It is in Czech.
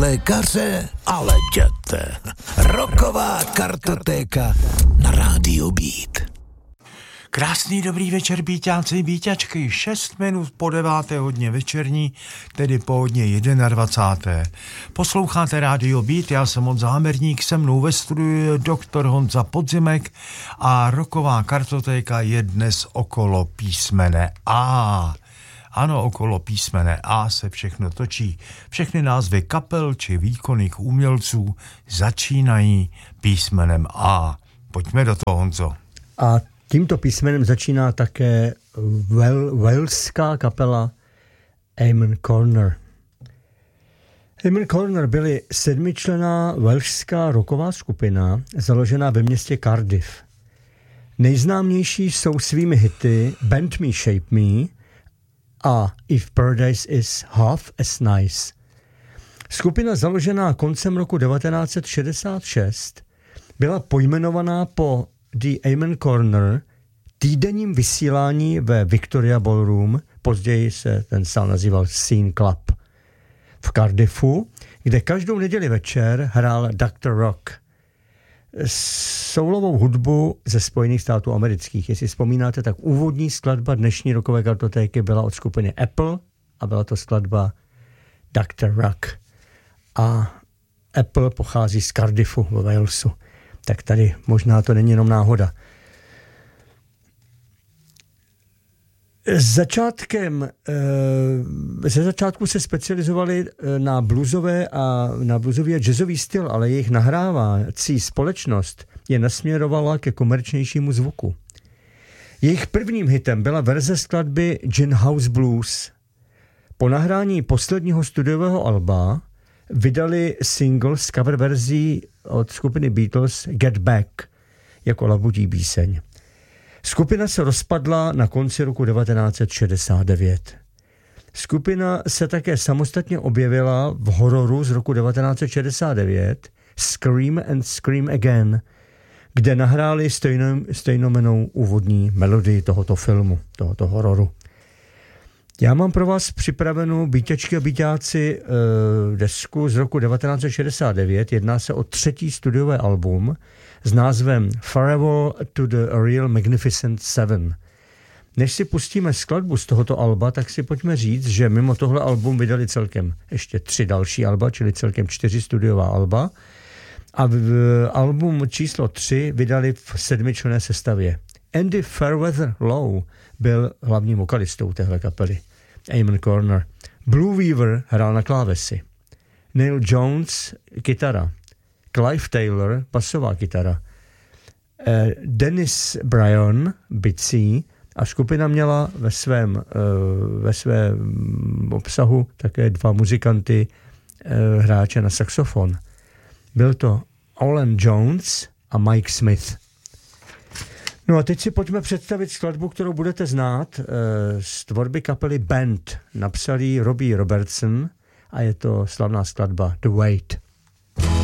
lékaře, ale jděte. Rocková kartotéka na rádiu Beat. Krásný dobrý večer, Bíťáci, Bíťačky, 6 minut po 9. hodině večerní, tedy po hodině 21. Posloucháte rádio Beat, já jsem Honza Hamerník, se mnou ve studiu doktor Honza Podzimek a rocková kartotéka je dnes okolo písmene A. Ano, okolo písmene A se všechno točí. Všechny názvy kapel či výkonných umělců začínají písmenem A. Pojďme do toho, Honzo. A tímto písmenem začíná také waleská kapela Amen Corner. Amen Corner byly 7členná waleská rocková skupina, založená ve městě Cardiff. Nejznámější jsou svými hity Bend Me, Shape Me a If Paradise is Half as Nice. Skupina založená koncem roku 1966 byla pojmenovaná po The Amen Corner, týdenním vysílání ve Victoria Ballroom, později se ten sál nazýval Scene Club, v Cardiffu, kde každou neděli večer hrál Dr. Rock soulovou hudbu ze Spojených států amerických. Jestli vzpomínáte, tak úvodní skladba dnešní rockové kartotéky byla od skupiny Apple a byla to skladba Dr. Rock. A Apple pochází z Cardiffu ve Walesu. Tak tady možná to není jenom náhoda. Ze začátku se specializovali na bluesové a jazzový styl, ale jejich nahrávací společnost je nasměrovala ke komerčnějšímu zvuku. Jejich prvním hitem byla verze skladby Gin House Blues. Po nahrání posledního studiového alba vydali single s cover verzí od skupiny Beatles Get Back jako labutí píseň. Skupina se rozpadla na konci roku 1969. Skupina se také samostatně objevila v hororu z roku 1969 Scream and Scream Again, kde nahráli stejnojmennou úvodní melodii tohoto filmu, tohoto hororu. Já mám pro vás připravenou, Bíťačky a Bíťáci, desku z roku 1969. Jedná se o 3. studiové album s názvem Farewell to the Real Magnificent Seven. Než si pustíme skladbu z tohoto alba, tak si pojďme říct, že mimo tohle album vydali celkem ještě 3 další alba, čili celkem 4 studiová alba. A album číslo 3 vydali v 7členné sestavě. Andy Fairweather Lowe byl hlavním vokalistou téhle kapely. Amen Corner. Blue Weaver hrál na klávesi. Neil Jones kytara. Clive Taylor basová kytara. Dennis Bryan bicí a skupina měla ve svém obsahu také 2 muzikanty, hráče na saxofon. Byl to Alan Jones a Mike Smith. No a teď si pojďme představit skladbu, kterou budete znát z tvorby kapely Band. Napsal ji Robbie Robertson a je to slavná skladba The Wait.